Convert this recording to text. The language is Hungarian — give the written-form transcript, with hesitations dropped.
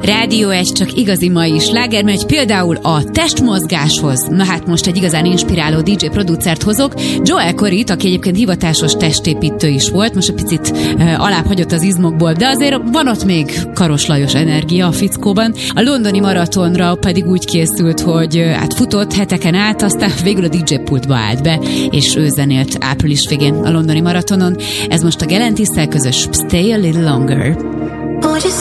Rádió egy csak igazi mai sláger, mert például a testmozgáshoz, na hát most egy igazán inspiráló DJ producert hozok, Joel Corryt, aki egyébként hivatásos testépítő is volt, most egy picit alább hagyott az izmokból, de azért van ott még Karos Lajos energia a fickóban. A londoni maratonra pedig úgy készült, hogy hát futott heteken át, aztán végül a DJ pultba állt be, és ő zenélt április végén a londoni maratonon. Ez most a Gelentisszel közös Stay a Little Longer.